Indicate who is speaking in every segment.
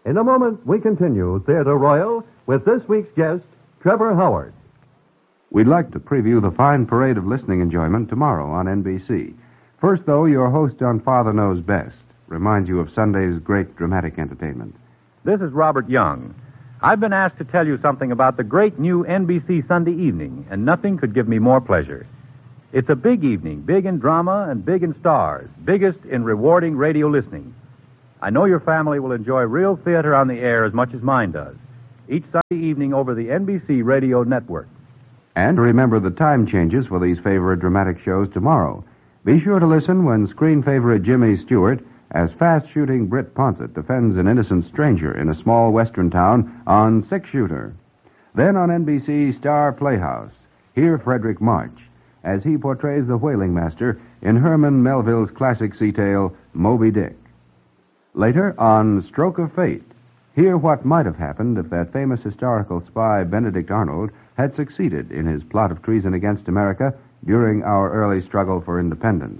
Speaker 1: In a moment, we continue Theatre Royal with this week's guest, Trevor Howard.
Speaker 2: We'd like to preview the fine parade of listening enjoyment tomorrow on NBC. First, though, your host on Father Knows Best reminds you of Sunday's great dramatic entertainment.
Speaker 3: This is Robert Young. I've been asked to tell you something about the great new NBC Sunday evening, and nothing could give me more pleasure. It's a big evening, big in drama and big in stars, biggest in rewarding radio listening. I know your family will enjoy real theater on the air as much as mine does. Each Sunday evening over the NBC radio network.
Speaker 2: And remember the time changes for these favorite dramatic shows tomorrow. Be sure to listen when screen favorite Jimmy Stewart as fast-shooting Britt Ponset defends an innocent stranger in a small western town on Six Shooter. Then on NBC Star Playhouse, hear Frederick March as he portrays the whaling master in Herman Melville's classic sea tale, Moby Dick. Later, on Stroke of Fate, hear what might have happened if that famous historical spy Benedict Arnold had succeeded in his plot of treason against America during our early struggle for independence.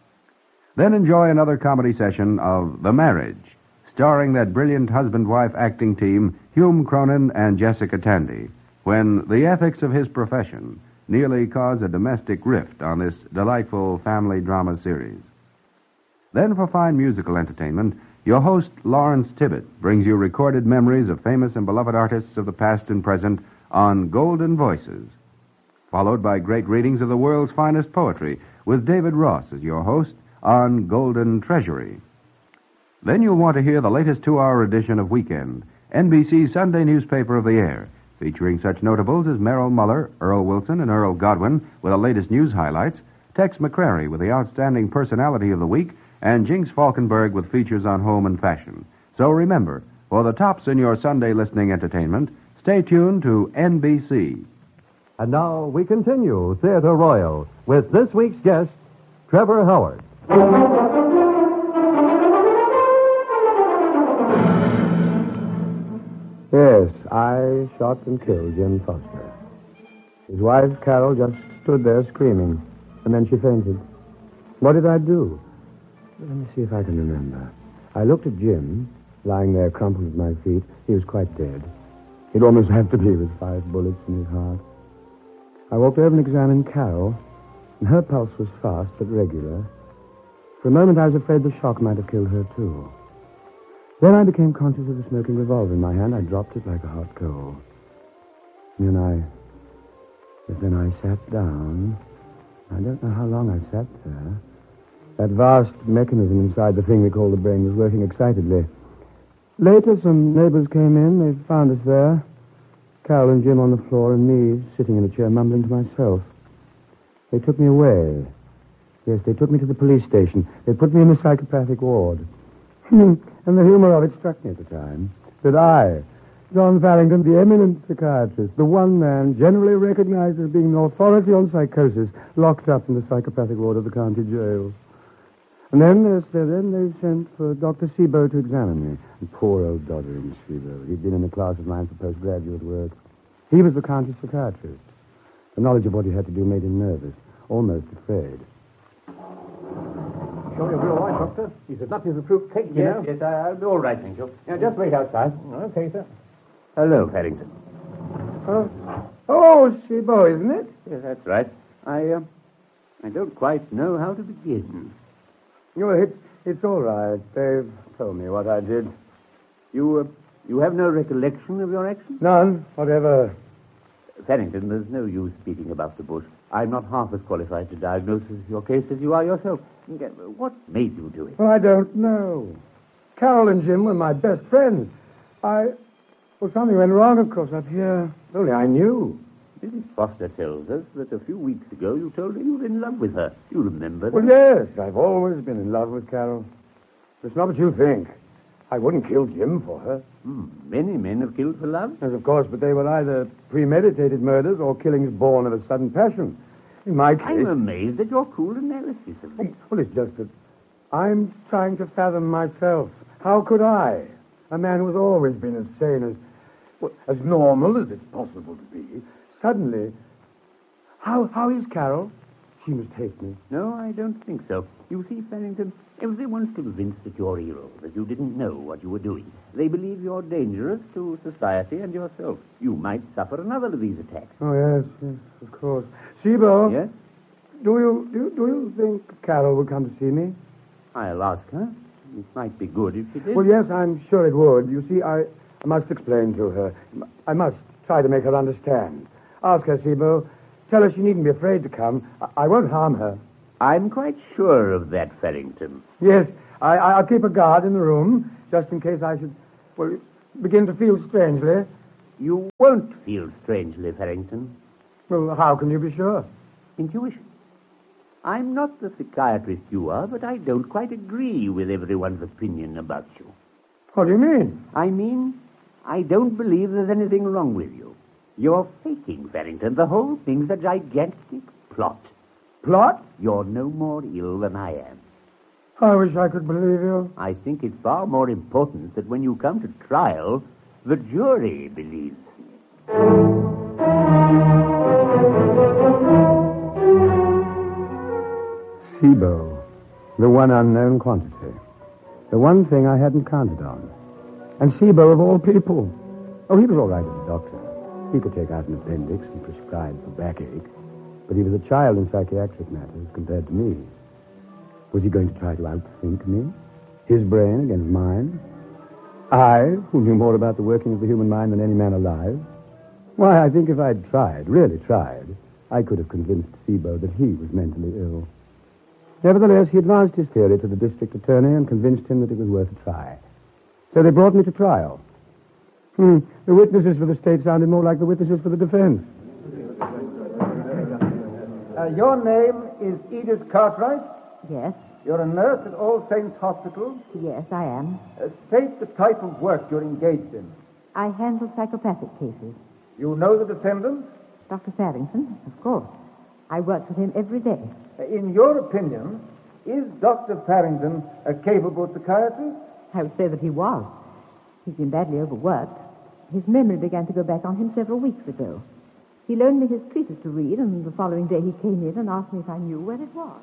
Speaker 2: Then enjoy another comedy session of The Marriage, starring that brilliant husband-wife acting team, Hume Cronin and Jessica Tandy, when the ethics of his profession nearly cause a domestic rift on this delightful family drama series. Then for fine musical entertainment, your host, Lawrence Tibbett, brings you recorded memories of famous and beloved artists of the past and present on Golden Voices, followed by great readings of the world's finest poetry with David Ross as your host on Golden Treasury. Then you'll want to hear the latest 2-hour edition of Weekend, NBC's Sunday newspaper of the air, featuring such notables as Merrill Muller, Earl Wilson, and Earl Godwin with the latest news highlights, Tex McCrary with the outstanding personality of the week, and Jinx Falkenberg with features on home and fashion. So remember, for the tops in your Sunday listening entertainment, stay tuned to NBC.
Speaker 1: And now we continue Theatre Royal with this week's guest, Trevor Howard.
Speaker 4: Yes, I shot and killed Jim Foster. His wife, Carol, just stood there screaming, and then she fainted. What did I do? Let me see if I can remember. I looked at Jim, lying there crumpled at my feet. He was quite dead. He'd almost have to be with 5 bullets in his heart. I walked over and examined Carol, and her pulse was fast but regular. For a moment, I was afraid the shock might have killed her, too. Then I became conscious of the smoking revolver in my hand. I dropped it like a hot coal. And then I sat down. I don't know how long I sat there. That vast mechanism inside the thing we call the brain was working excitedly. Later, some neighbors came in. They found us there. Carol and Jim on the floor and me sitting in a chair mumbling to myself. They took me away. Yes, they took me to the police station. They put me in the psychopathic ward. And the humor of it struck me at the time. That I, John Farrington, the eminent psychiatrist, the one man generally recognized as being an authority on psychosis, locked up in the psychopathic ward of the county jail. And then they sent for Dr. Seabow to examine me. And poor old doddering Seabow. He'd been in a class of mine for postgraduate work. He was the county psychiatrist. The knowledge of what he had to do made him nervous, almost afraid.
Speaker 5: Sure you'll be all right, Doctor? He said nothing's a proof cake, you know.
Speaker 6: Yes, I'll be all right, thank you.
Speaker 5: Now, just wait outside.
Speaker 6: Okay, sir. Hello, Farrington.
Speaker 5: Oh, Seabow, isn't it?
Speaker 6: Yes, that's right. I don't quite know how to begin.
Speaker 4: Oh, it's all right. They've told me what I did.
Speaker 6: You have no recollection of your actions?
Speaker 4: None, whatever.
Speaker 6: Farrington, there's no use beating about the bush. I'm not half as qualified to diagnose your case as you are yourself. What made you do it?
Speaker 4: Well, I don't know. Carol and Jim were my best friends. Well, something went wrong, of course, up here. Only I knew.
Speaker 6: Mrs. Foster tells us that a few weeks ago you told her you were in love with her. You remember that?
Speaker 4: Well, yes, I've always been in love with Carol. It's not what you think. I wouldn't kill Jim for her.
Speaker 6: Many men have killed for love.
Speaker 4: Yes, of course, but they were either premeditated murders or killings born of a sudden passion. In my case...
Speaker 6: I'm amazed at your cool analysis of this.
Speaker 4: Well, it's just that I'm trying to fathom myself. How could I, a man who's always been as sane as normal as it's possible to be, suddenly... How is Carol? She must hate me.
Speaker 6: No, I don't think so. You see, Farrington, everyone's convinced that you're ill, that you didn't know what you were doing. They believe you're dangerous to society and yourself. You might suffer another of these attacks.
Speaker 4: Oh, yes, of course. Sibo.
Speaker 6: Yes?
Speaker 4: Do you think Carol will come to see me?
Speaker 6: I'll ask her. It might be good if she did.
Speaker 4: Well, yes, I'm sure it would. You see, I must explain to her. I must try to make her understand. Ask her, Sibo. Tell her she needn't be afraid to come. I won't harm her.
Speaker 6: I'm quite sure of that, Farrington.
Speaker 4: Yes, I'll keep a guard in the room, just in case I should, begin to feel strangely.
Speaker 6: You won't feel strangely, Farrington.
Speaker 4: Well, how can you be sure?
Speaker 6: Intuition. I'm not the psychiatrist you are, but I don't quite agree with everyone's opinion about you.
Speaker 4: What do you mean?
Speaker 6: I mean, I don't believe there's anything wrong with you. You're faking, Farrington. The whole thing's a gigantic plot.
Speaker 4: Plot?
Speaker 6: You're no more ill than I am.
Speaker 4: I wish I could believe you.
Speaker 6: I think it's far more important that when you come to trial, the jury believes.
Speaker 4: SIBO, the one unknown quantity. The one thing I hadn't counted on. And SIBO of all people. Oh, he was all right as a doctor. He could take out an appendix and prescribe for backache. But he was a child in psychiatric matters compared to me. Was he going to try to outthink me? His brain against mine? I, who knew more about the working of the human mind than any man alive? Why, I think if I'd tried, really tried, I could have convinced SIBO that he was mentally ill. Nevertheless, he advanced his theory to the district attorney and convinced him that it was worth a try. So they brought me to trial. The witnesses for the state sounded more like the witnesses for the defense.
Speaker 5: Your name is Edith Cartwright?
Speaker 7: Yes.
Speaker 5: You're a nurse at All Saints Hospital?
Speaker 7: Yes, I am.
Speaker 5: State the type of work you're engaged in.
Speaker 7: I handle psychopathic cases.
Speaker 5: You know the defendant?
Speaker 7: Dr. Farrington, of course. I work with him every day.
Speaker 5: In your opinion, is Dr. Farrington a capable psychiatrist?
Speaker 7: I would say that he was. He's been badly overworked. His memory began to go back on him several weeks ago. He loaned me his treatise to read, and the following day he came in and asked me if I knew where it was.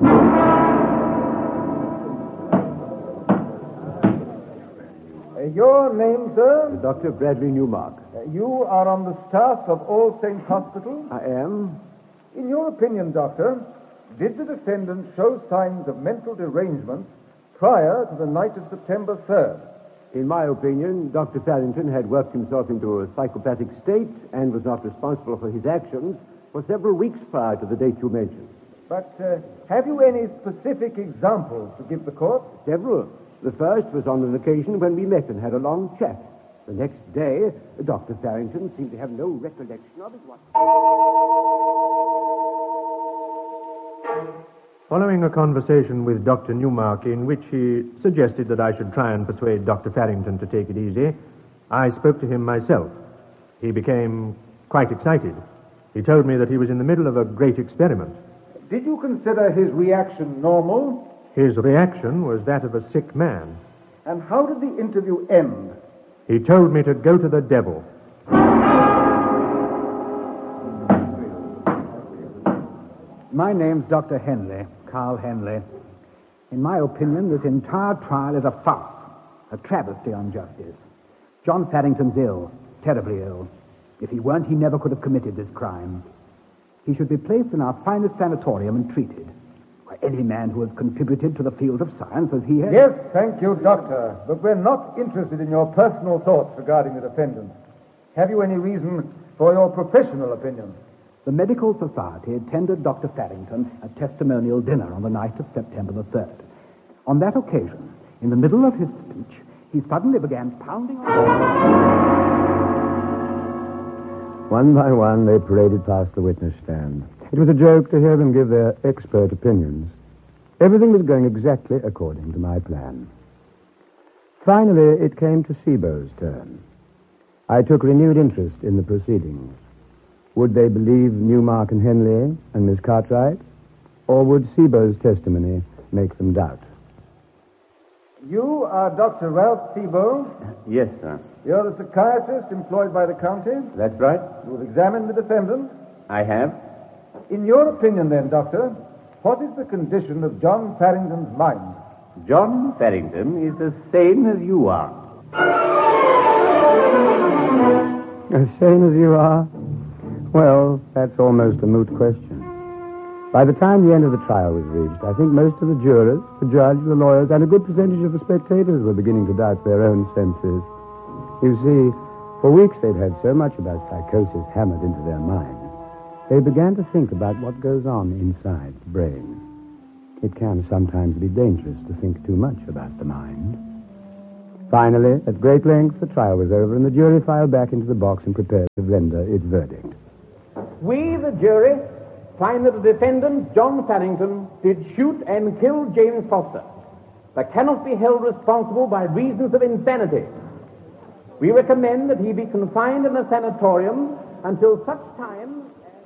Speaker 5: Your name, sir?
Speaker 4: Dr. Bradley Newmark.
Speaker 5: You are on the staff of All Saints Hospital?
Speaker 4: I am.
Speaker 5: In your opinion, Doctor, did the defendant show signs of mental derangement prior to the night of September 3rd?
Speaker 8: In my opinion, Dr. Farrington had worked himself into a psychopathic state and was not responsible for his actions for several weeks prior to the date you mentioned.
Speaker 5: But have you any specific examples to give the court?
Speaker 8: Several. The first was on an occasion when we met and had a long chat. The next day, Dr. Farrington seemed to have no recollection of it
Speaker 9: Following a conversation with Dr. Newmark in which he suggested that I should try and persuade Dr. Farrington to take it easy, I spoke to him myself. He became quite excited. He told me that he was in the middle of a great experiment.
Speaker 5: Did you consider his reaction normal?
Speaker 9: His reaction was that of a sick man.
Speaker 5: And how did the interview end?
Speaker 9: He told me to go to the devil.
Speaker 10: My name's Dr. Henley, Carl Henley. In my opinion, this entire trial is a farce, a travesty on justice. John Farrington's ill, terribly ill. If he weren't, he never could have committed this crime. He should be placed in our finest sanatorium and treated. Why, any man who has contributed to the field of science as he has...
Speaker 5: Yes, thank you, Doctor. But we're not interested in your personal thoughts regarding the defendant. Have you any reason for your professional opinion?
Speaker 10: The Medical Society tendered Dr. Farrington a testimonial dinner on the night of September the 3rd. On that occasion, in the middle of his speech, he suddenly began pounding on...
Speaker 4: One by one, they paraded past the witness stand. It was a joke to hear them give their expert opinions. Everything was going exactly according to my plan. Finally, it came to SIBO's turn. I took renewed interest in the proceedings. Would they believe Newmark and Henley and Miss Cartwright? Or would SIBO's testimony make them doubt?
Speaker 5: You are Dr. Ralph SIBO.
Speaker 6: Yes, sir.
Speaker 5: You're the psychiatrist employed by the county.
Speaker 6: That's right.
Speaker 5: You've examined the defendant.
Speaker 6: I have.
Speaker 5: In your opinion, then, Doctor, what is the condition of John Farrington's mind?
Speaker 6: John Farrington is as sane as you are.
Speaker 4: As sane as you are? Well, that's almost a moot question. By the time the end of the trial was reached, I think most of the jurors, the judge, the lawyers, and a good percentage of the spectators were beginning to doubt their own senses. You see, for weeks they'd had so much about psychosis hammered into their minds, they began to think about what goes on inside the brain. It can sometimes be dangerous to think too much about the mind. Finally, at great length, the trial was over, and the jury filed back into the box and prepared to render its verdict.
Speaker 8: We, the jury, find that the defendant, John Farrington, did shoot and kill James Foster, but cannot be held responsible by reasons of insanity. We recommend that he be confined in a sanatorium until such time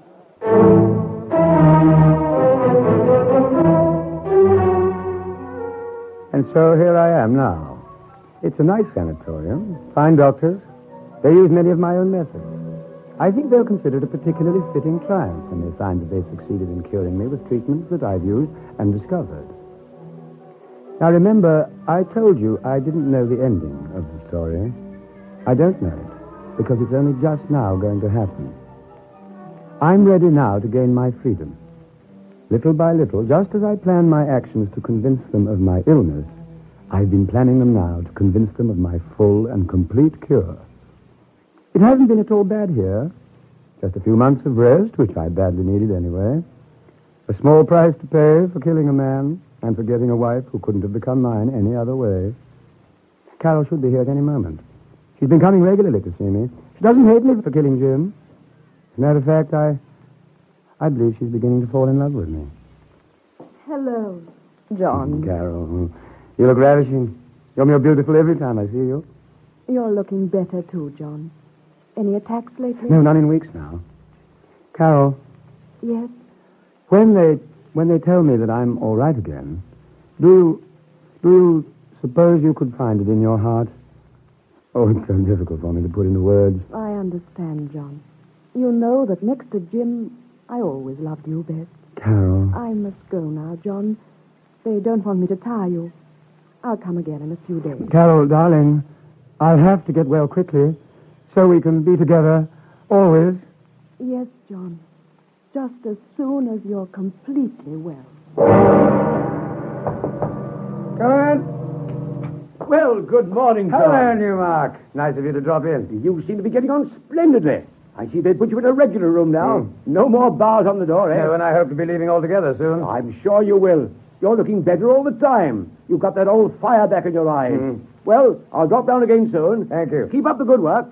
Speaker 4: And so here I am now. It's a nice sanatorium, fine doctors. They use many of my own methods. I think they'll consider it a particularly fitting triumph when they find that they've succeeded in curing me with treatments that I've used and discovered. Now remember, I told you I didn't know the ending of the story. I don't know it, because it's only just now going to happen. I'm ready now to gain my freedom. Little by little, just as I plan my actions to convince them of my illness, I've been planning them now to convince them of my full and complete cure. It hasn't been at all bad here. Just a few months of rest, which I badly needed anyway. A small price to pay for killing a man and for getting a wife who couldn't have become mine any other way. Carol should be here at any moment. She's been coming regularly to see me. She doesn't hate me for killing Jim. As a matter of fact, I believe she's beginning to fall in love with me.
Speaker 7: Hello, John.
Speaker 4: Carol, you look ravishing. You're more beautiful every time I see you.
Speaker 7: You're looking better, too, John. Any attacks lately?
Speaker 4: No, none in weeks now. Carol.
Speaker 7: Yes?
Speaker 4: When they tell me that I'm all right again, do you suppose you could find it in your heart? Oh, it's so difficult for me to put into words.
Speaker 7: I understand, John. You know that next to Jim, I always loved you best.
Speaker 4: Carol.
Speaker 7: I must go now, John. They don't want me to tire you. I'll come again in a few days.
Speaker 4: Carol, darling, I'll have to get well quickly so we can be together always.
Speaker 7: Yes, John. Just as soon as you're completely well.
Speaker 4: Come in.
Speaker 8: Well, good morning, John.
Speaker 4: Hello, Newmark. Nice of you to drop in.
Speaker 8: You seem to be getting on splendidly. I see they put you in a regular room now. No more bars on the door, eh?
Speaker 4: No, and I hope to be leaving altogether soon.
Speaker 8: I'm sure you will. You're looking better all the time. You've got that old fire back in your eyes. Well, I'll drop down again soon.
Speaker 4: Thank you.
Speaker 8: Keep up the good work.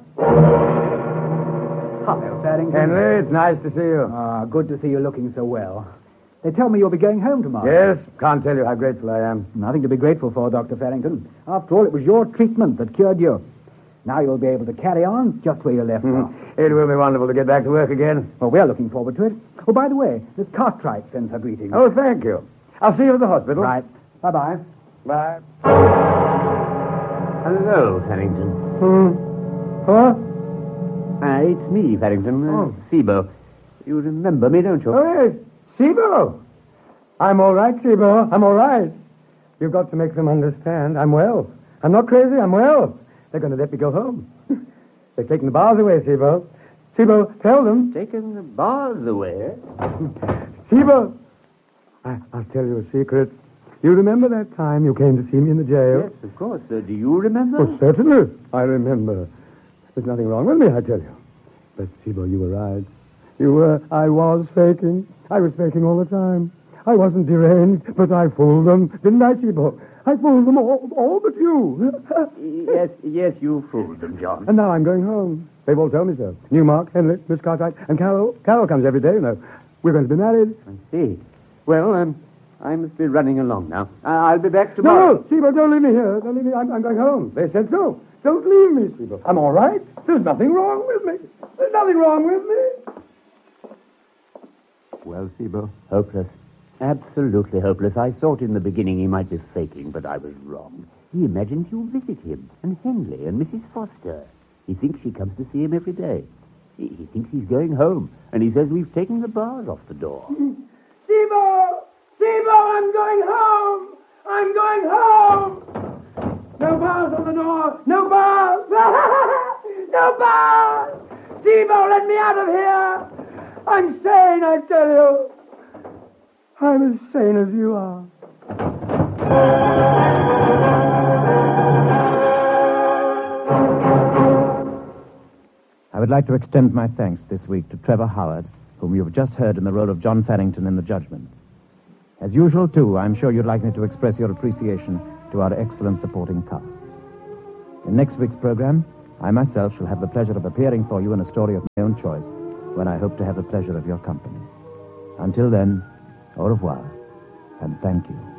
Speaker 8: Hello, Farrington.
Speaker 4: Henry, it's nice to see you.
Speaker 10: Good to see you looking so well. They tell me you'll be going home tomorrow.
Speaker 4: Yes, can't tell you how grateful I am.
Speaker 10: Nothing to be grateful for, Dr. Farrington. After all, it was your treatment that cured you. Now you'll be able to carry on just where you left off.
Speaker 4: It will be wonderful to get back to work again.
Speaker 10: Well, we're looking forward to it. Oh, by the way, Miss Cartwright sends her greetings.
Speaker 4: Oh, thank you. I'll see you at the hospital.
Speaker 10: Right. Bye-bye.
Speaker 4: Bye.
Speaker 6: Hello, Farrington.
Speaker 4: What?
Speaker 6: It's me, Farrington. Sibo. You remember me, don't you?
Speaker 4: Oh, yes. Sibo. I'm all right, Sibo. I'm all right. You've got to make them understand. I'm well. I'm not crazy. I'm well. They're going to let me go home. They've taken the bars away, Sibo. Sibo, tell them.
Speaker 6: Taken the bars away?
Speaker 4: Sibo. I'll tell you a secret. You remember that time you came to see me in the jail?
Speaker 6: Yes, of course. Do you remember?
Speaker 4: Oh, certainly. I remember. There's nothing wrong with me, I tell you. But, Sibo, you were right. You were. I was faking. I was faking all the time. I wasn't deranged, but I fooled them. Didn't I, Sibo? I fooled them all but you.
Speaker 6: Yes, you fooled them, John.
Speaker 4: And now I'm going home. They've all told me so. Newmark, Henley, Miss Cartwright, and Carol. Carol comes every day, you know. We're going to be married.
Speaker 6: I see. Well, I must be running along now. I'll be back tomorrow.
Speaker 4: No, Sibo, don't leave me here. Don't leave me. I'm going home. They said so. Don't leave me, Sibo. I'm all right. There's nothing wrong with me. There's nothing wrong with me.
Speaker 6: Well, Sibo, hopeless. Absolutely hopeless. I thought in the beginning he might be faking, but I was wrong. He imagined you visit him, and Henley, and Mrs. Foster. He thinks she comes to see him every day. He thinks he's going home, and he says we've taken the bars off the door.
Speaker 8: Sibo! Sibo, I'm going home! I'm going home! No bars on the door! No bars! No bars! Sibo, let me out of here! I'm sane, I tell you. I'm as sane as you are.
Speaker 11: I would like to extend my thanks this week to Trevor Howard, whom you have just heard in the role of John Farrington in The Judgment. As usual, too, I'm sure you'd like me to express your appreciation to our excellent supporting cast. In next week's program, I myself shall have the pleasure of appearing for you in a story of my own choice, when I hope to have the pleasure of your company. Until then, au revoir, and thank you.